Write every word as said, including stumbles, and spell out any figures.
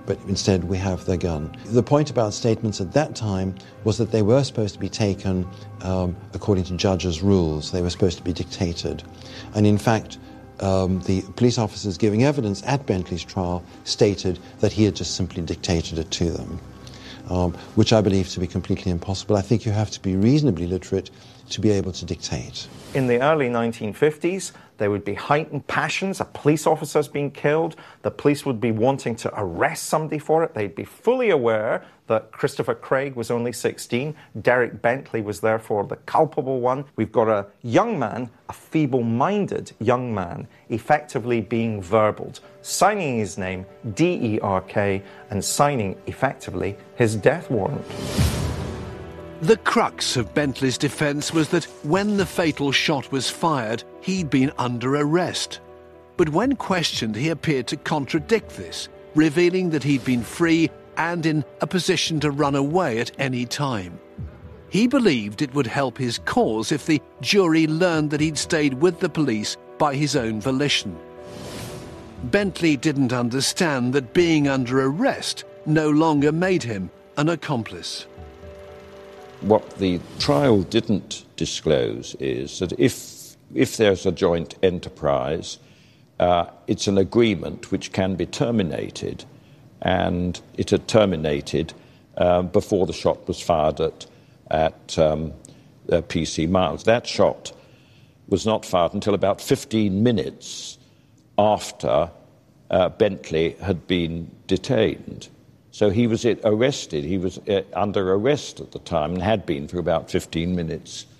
but instead we have their gun. The point about statements at that time was that they were supposed to be taken um, according to judges' rules. They were supposed to be dictated. And in fact, um, the police officers giving evidence at Bentley's trial stated that he had just simply dictated it to them, um, which I believe to be completely impossible. I think you have to be reasonably literate to be able to dictate. In the early nineteen fifties, there would be heightened passions. A police officer's been killed. The police would be wanting to arrest somebody for it. They'd be fully aware that Christopher Craig was only sixteen. Derek Bentley was therefore the culpable one. We've got a young man, a feeble-minded young man, effectively being verbaled, signing his name, D E R K, and signing, effectively, his death warrant. The crux of Bentley's defence was that when the fatal shot was fired, he'd been under arrest. But when questioned, he appeared to contradict this, revealing that he'd been free and in a position to run away at any time. He believed it would help his cause if the jury learned that he'd stayed with the police by his own volition. Bentley didn't understand that being under arrest no longer made him an accomplice. What the trial didn't disclose is that if, if there's a joint enterprise, uh, it's an agreement which can be terminated, and it had terminated uh, before the shot was fired at, at um, uh, P C Miles. That shot was not fired until about fifteen minutes after uh, Bentley had been detained. So he was arrested. He was uh, under arrest at the time and had been for about fifteen minutes.